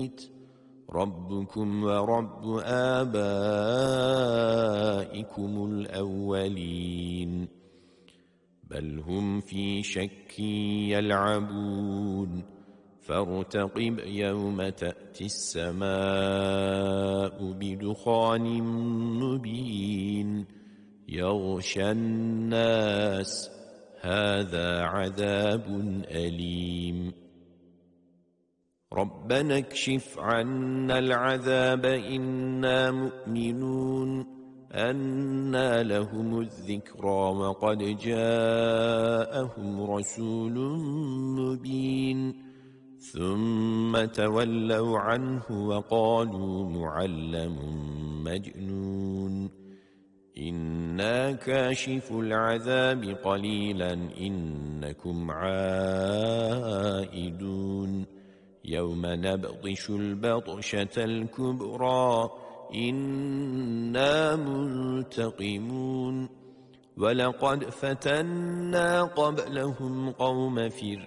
المميت ربكم ورب آبائكم الأولين بل هم في شك يلعبون فارتقب يوم تأتي السماء بدخان مبين يغشى الناس هذا عذاب أليم ربنا اكشف عنا العذاب إنا مؤمنون أنى لهم الذكرى وقد جاءهم رسول مبين ثم تولوا عنه وقالوا معلم مجنون إنا كاشف العذاب قليلا إنكم عائدون يوم نبطش البطشة الكبرى إنا منتقمون ولقد فتنا قبلهم قوم فرعون